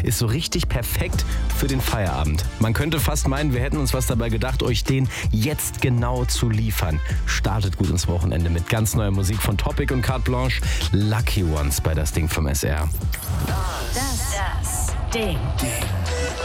ist so richtig perfekt für den Feierabend. Man könnte fast meinen, wir hätten uns was dabei gedacht, euch den jetzt genau zu liefern. Startet gut ins Wochenende mit ganz neuer Musik von Topic und Carte Blanche. Lucky Ones bei Das Ding vom SR. Das Ding.